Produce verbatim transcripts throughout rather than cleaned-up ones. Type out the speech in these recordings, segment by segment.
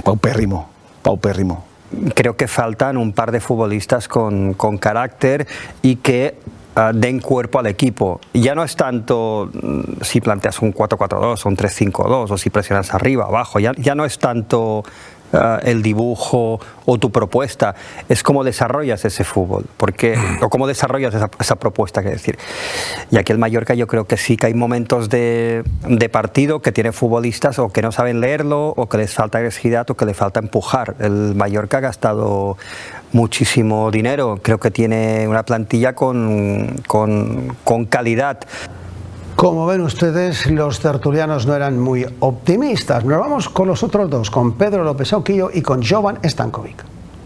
paupérrimo, paupérrimo. Creo que faltan un par de futbolistas con, con carácter y que uh, den cuerpo al equipo. Ya no es tanto mm, si planteas un cuatro cuatro dos o un tres cinco dos o si presionas arriba, abajo, ya, ya no es tanto uh, el dibujo o tu propuesta, es cómo desarrollas ese fútbol, porque, o cómo desarrollas esa, esa propuesta, que decir. Y aquí el Mallorca yo creo que sí que hay momentos de, de partido que tiene futbolistas o que no saben leerlo, o que les falta agresividad, o que les falta empujar. El Mallorca ha gastado muchísimo dinero, creo que tiene una plantilla con, con, con calidad. Como ven ustedes, los tertulianos no eran muy optimistas. Nos vamos con los otros dos, con Pedro López Auquillo y con Jovan Stankovic.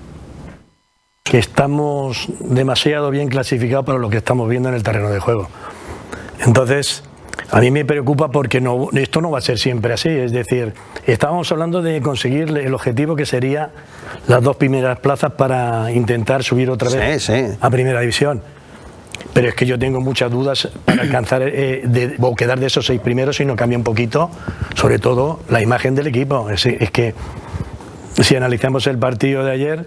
Que estamos demasiado bien clasificados para lo que estamos viendo en el terreno de juego. Entonces, a mí me preocupa porque no, esto no va a ser siempre así. Es decir, estábamos hablando de conseguir el objetivo que sería las dos primeras plazas para intentar subir otra vez sí, sí. a Primera División. Pero es que yo tengo muchas dudas para alcanzar eh, de, o quedar de esos seis primeros si no cambia un poquito, sobre todo la imagen del equipo. Es, es que si analizamos el partido de ayer,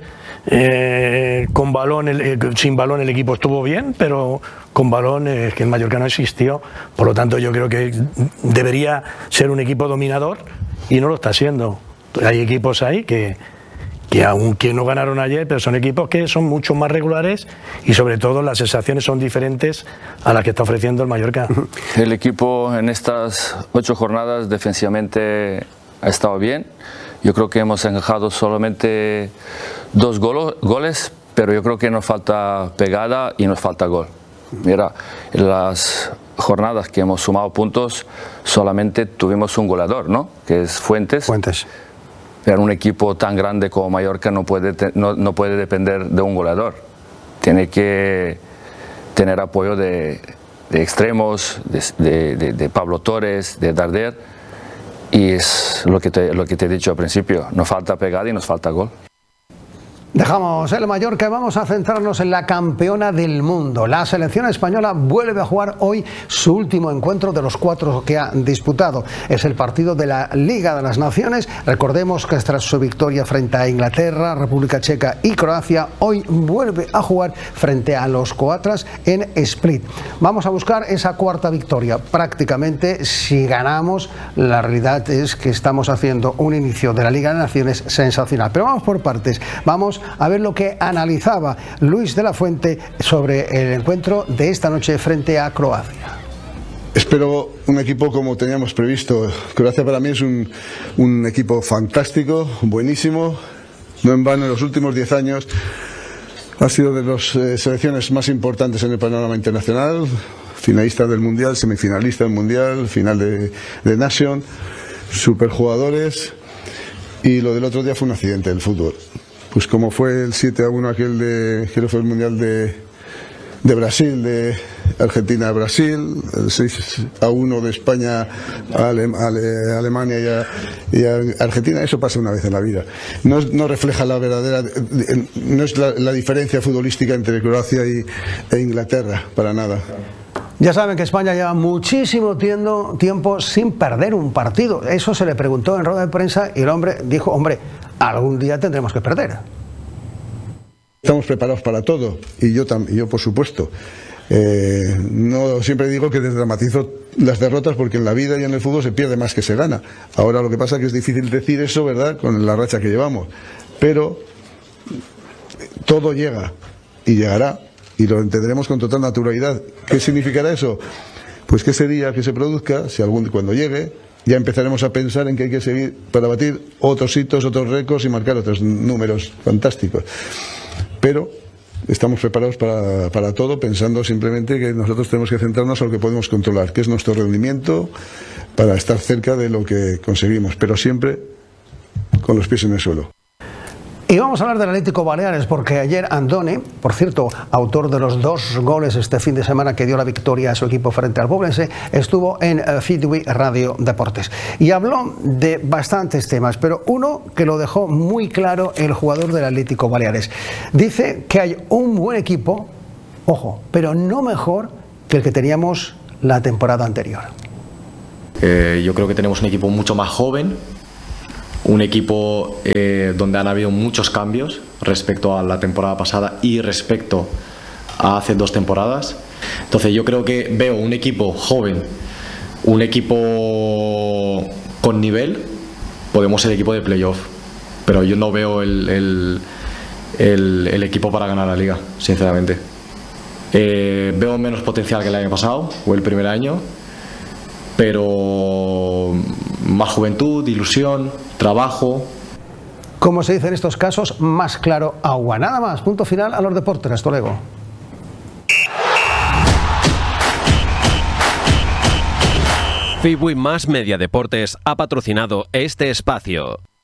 eh, con balón, el, eh, sin balón el equipo estuvo bien, pero con balón es eh, que el Mallorca no existió. Por lo tanto, yo creo que debería ser un equipo dominador y no lo está siendo. Hay equipos ahí que... que aunque no ganaron ayer, pero son equipos que son mucho más regulares y sobre todo las sensaciones son diferentes a las que está ofreciendo el Mallorca. El equipo en estas ocho jornadas defensivamente ha estado bien. Yo creo que hemos encajado solamente dos golo, goles, pero yo creo que nos falta pegada y nos falta gol. Mira, en las jornadas que hemos sumado puntos solamente tuvimos un goleador, ¿no? Que es Fuentes. Fuentes. Pero un equipo tan grande como Mallorca no puede, no, no puede depender de un goleador. Tiene que tener apoyo de, de extremos, de, de, de Pablo Torres, de Darder. Y es lo que, te, lo que te he dicho al principio, nos falta pegada y nos falta gol. Dejamos el Mallorca y vamos a centrarnos en la campeona del mundo. La selección española vuelve a jugar hoy su último encuentro de los cuatro que ha disputado. Es el partido de la Liga de las Naciones. Recordemos que tras su victoria frente a Inglaterra, República Checa y Croacia, hoy vuelve a jugar frente a los croatas en Split. Vamos a buscar esa cuarta victoria. Prácticamente, si ganamos, la realidad es que estamos haciendo un inicio de la Liga de Naciones sensacional. Pero vamos por partes. Vamos a ver lo que analizaba Luis de la Fuente sobre el encuentro de esta noche frente a Croacia. Espero un equipo como teníamos previsto. Croacia para mí es un, un equipo fantástico, buenísimo. No en vano, en los últimos diez años ha sido de las eh, selecciones más importantes en el panorama internacional. Finalista del Mundial, semifinalista del Mundial, final de, de Nation, superjugadores. Y lo del otro día fue un accidente del fútbol. Pues como fue el siete a uno aquel de, que fue el Mundial de, de Brasil, de Argentina a Brasil, el seis a uno de España a, Ale, a Alemania y a, y a Argentina, eso pasa una vez en la vida. No, no refleja la verdadera, no es la, la diferencia futbolística entre Croacia y, e Inglaterra, para nada. Ya saben que España lleva muchísimo tiempo sin perder un partido. Eso se le preguntó en rueda de prensa y el hombre dijo, hombre, algún día tendremos que perder. Estamos preparados para todo y yo, yo por supuesto. Eh, no siempre digo que desdramatizo las derrotas porque en la vida y en el fútbol se pierde más que se gana. Ahora lo que pasa es que es difícil decir eso, ¿verdad?, con la racha que llevamos. Pero todo llega y llegará. Y lo entenderemos con total naturalidad. ¿Qué significará eso? Pues que ese día que se produzca, si algún cuando llegue, ya empezaremos a pensar en que hay que seguir para batir otros hitos, otros récords y marcar otros números fantásticos. Pero estamos preparados para, para todo, pensando simplemente que nosotros tenemos que centrarnos en lo que podemos controlar, que es nuestro rendimiento, para estar cerca de lo que conseguimos, pero siempre con los pies en el suelo. Y vamos a hablar del Atlético Baleares porque ayer Andone, por cierto, autor de los dos goles este fin de semana que dio la victoria a su equipo frente al Poblense, estuvo en Fidui Radio Deportes y habló de bastantes temas, pero uno que lo dejó muy claro el jugador del Atlético Baleares. Dice que hay un buen equipo, ojo, pero no mejor que el que teníamos la temporada anterior. Eh, yo creo que tenemos un equipo mucho más joven, un equipo eh, donde han habido muchos cambios respecto a la temporada pasada y respecto a hace dos temporadas. Entonces yo creo que veo un equipo joven, un equipo con nivel, podemos ser equipo de playoff, pero yo no veo el, el, el, el equipo para ganar la liga, sinceramente. Eh, veo menos potencial que el año pasado o el primer año, pero más juventud, ilusión, trabajo. Como se dice en estos casos, más claro agua. Nada más, punto final a los deportes. Hasta luego. Fibui Más Media Deportes ha patrocinado este espacio.